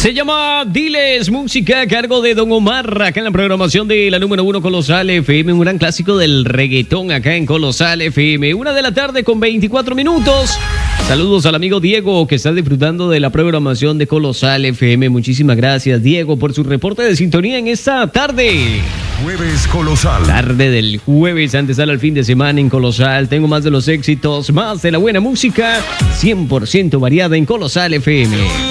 Se llama Diles, música a cargo de Don Omar, acá en la programación de la número 1 Colosal FM, un gran clásico del reggaetón acá en Colosal FM. 1 de la tarde con 24 minutos. Saludos al amigo Diego que está disfrutando de la programación de Colosal FM. Muchísimas gracias, Diego, por su reporte de sintonía en esta tarde. Jueves Colosal. Tarde del jueves, antes al fin de semana en Colosal. Tengo más de los éxitos, más de la buena música, 100% variada en Colosal FM.